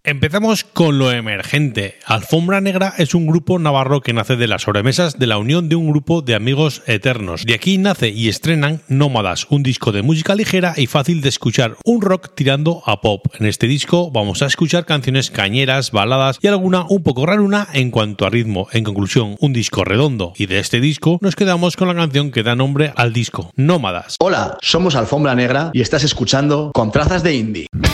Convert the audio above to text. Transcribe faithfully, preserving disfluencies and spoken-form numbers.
Empezamos con lo emergente. Alfombra Negra es un grupo navarro que nace de las sobremesas de la unión de un grupo de amigos eternos. De aquí nace y estrenan Nómadas, un disco de música ligera y fácil de escuchar, un rock tirando a pop. En este disco vamos a escuchar canciones cañeras, baladas y alguna un poco raruna en cuanto a ritmo. En conclusión, un disco redondo. Y de este disco nos quedamos con la canción que da nombre al disco, Nómadas. Hola, somos Alfombra Negra y estás escuchando Con Trazas de Indie.